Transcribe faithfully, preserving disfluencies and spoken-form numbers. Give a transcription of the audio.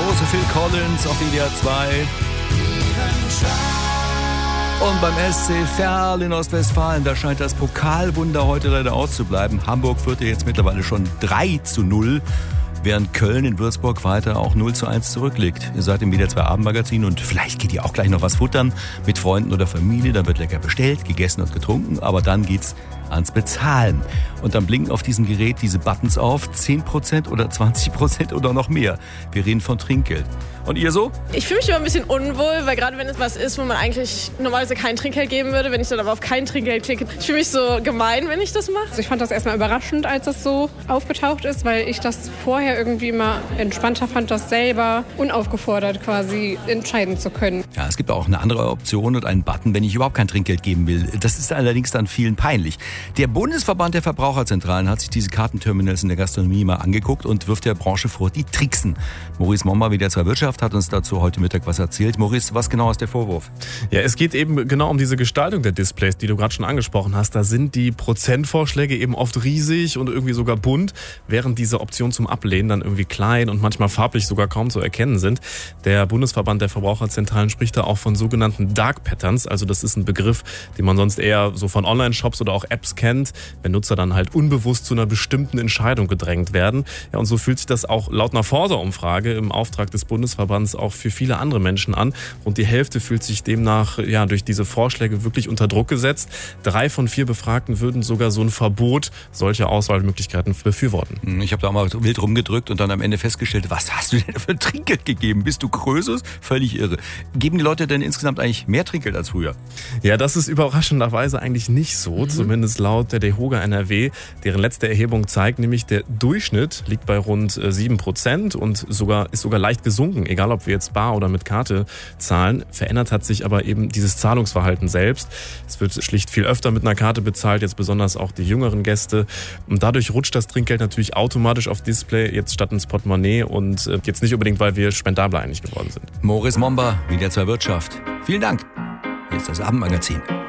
große Phil Collins auf W D R zwei. Und beim S C Verl in Ostwestfalen, da scheint das Pokalwunder heute leider auszubleiben. Hamburg führte jetzt mittlerweile schon drei zu null, während Köln in Würzburg weiter auch null zu eins zurückliegt. Ihr seid im W D R zwei Abendmagazin und vielleicht geht ihr auch gleich noch was futtern mit Freunden oder Familie. Da wird lecker bestellt, gegessen und getrunken, aber dann geht's ans Bezahlen. Und dann blinken auf diesem Gerät diese Buttons auf, zehn Prozent oder zwanzig Prozent oder noch mehr. Wir reden von Trinkgeld. Und ihr so? Ich fühle mich immer ein bisschen unwohl, weil gerade wenn es was ist, wo man eigentlich normalerweise kein Trinkgeld geben würde, wenn ich dann aber auf kein Trinkgeld klicke, ich fühle mich so gemein, wenn ich das mache. Also ich fand das erstmal überraschend, als es so aufgetaucht ist, weil ich das vorher irgendwie immer entspannter fand, das selber unaufgefordert quasi entscheiden zu können. Ja, es gibt auch eine andere Option und einen Button, wenn ich überhaupt kein Trinkgeld geben will. Das ist allerdings dann vielen peinlich. Der Bundesverband der Verbraucherzentralen hat sich diese Kartenterminals in der Gastronomie mal angeguckt und wirft der Branche vor, die tricksen. Maurice Momba, W D R zwei Wirtschaft, hat uns dazu heute Mittag was erzählt. Maurice, was genau ist der Vorwurf? Ja, es geht eben genau um diese Gestaltung der Displays, die du gerade schon angesprochen hast. Da sind die Prozentvorschläge eben oft riesig und irgendwie sogar bunt, während diese Optionen zum Ablehnen dann irgendwie klein und manchmal farblich sogar kaum zu erkennen sind. Der Bundesverband der Verbraucherzentralen spricht da auch von sogenannten Dark Patterns. Also das ist ein Begriff, den man sonst eher so von Online-Shops oder auch Apps kennt, wenn Nutzer dann halt unbewusst zu einer bestimmten Entscheidung gedrängt werden. Ja, und so fühlt sich das auch laut einer Forsa-Umfrage im Auftrag des Bundesverbands auch für viele andere Menschen an. Rund die Hälfte fühlt sich demnach ja durch diese Vorschläge wirklich unter Druck gesetzt. Drei von vier Befragten würden sogar so ein Verbot solcher Auswahlmöglichkeiten befürworten. Ich habe da mal wild rumgedrückt und dann am Ende festgestellt, was hast du denn für ein Trinkgeld gegeben? Bist du Krösus? Völlig irre. Geben die Leute denn insgesamt eigentlich mehr Trinkgeld als früher? Ja, das ist überraschenderweise eigentlich nicht so, mhm. zumindest laut der DEHOGA N R W. Deren letzte Erhebung zeigt nämlich, der Durchschnitt liegt bei rund sieben Prozent und sogar, ist sogar leicht gesunken, egal ob wir jetzt bar oder mit Karte zahlen. Verändert hat sich aber eben dieses Zahlungsverhalten selbst. Es wird schlicht viel öfter mit einer Karte bezahlt, jetzt besonders auch die jüngeren Gäste. Und dadurch rutscht das Trinkgeld natürlich automatisch auf Display, jetzt statt ins Portemonnaie und jetzt nicht unbedingt, weil wir spendabler eigentlich geworden sind. Maurice Momba, W D R zwei Wirtschaft. Vielen Dank. Hier ist das Abendmagazin.